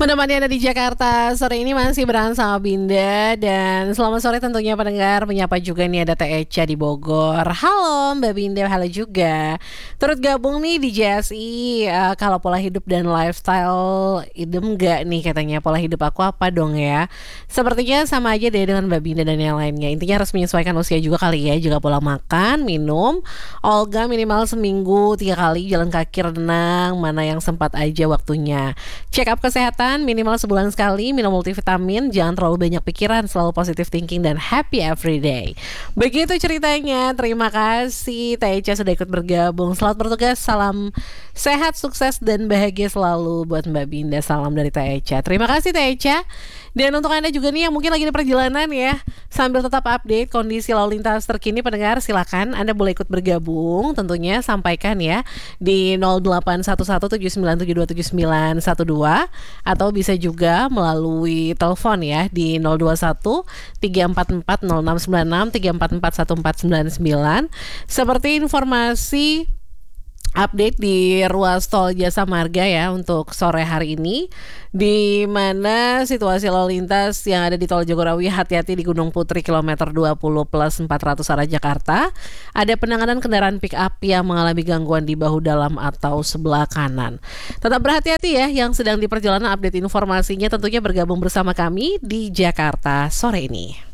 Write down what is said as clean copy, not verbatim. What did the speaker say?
Menemani Anda di Jakarta sore ini masih bareng sama Binda. Dan selamat sore tentunya pendengar. Menyapa juga nih ada Teh Echa di Bogor. Halo Mbak Binda, halo juga. Turut gabung nih di JSI. Kalau pola hidup dan lifestyle idem gak nih katanya. Pola hidup aku apa dong ya? Sepertinya sama aja deh dengan Mbak Binda dan yang lainnya. Intinya harus menyesuaikan usia juga kali ya. Juga pola makan, minum. Olga minimal seminggu 3 kali jalan kaki, renang. Mana yang sempat aja waktunya. Check up kesehatan minimal sebulan sekali, minum multivitamin, jangan terlalu banyak pikiran, selalu positive thinking dan happy every day. Begitu ceritanya. Terima kasih Teh Echa sudah ikut bergabung. Selamat bertugas, salam sehat, sukses dan bahagia selalu buat Mbak Binda. Salam dari Teh Echa. Terima kasih Teh Echa. Dan untuk Anda juga nih yang mungkin lagi di perjalanan ya, sambil tetap update kondisi lalu lintas terkini pendengar, silakan Anda boleh ikut bergabung. Tentunya sampaikan ya di 081179727912 atau bisa juga melalui telepon ya di 021 344 0696 344 1499. Seperti informasi update di ruas tol Jasa Marga ya untuk sore hari ini, di mana situasi lalu lintas yang ada di tol Jagorawi, hati-hati di Gunung Putri kilometer 20 plus 400 arah Jakarta. Ada penanganan kendaraan pick up yang mengalami gangguan di bahu dalam atau sebelah kanan. Tetap berhati-hati ya yang sedang di perjalanan. Update informasinya tentunya bergabung bersama kami di Jakarta sore ini.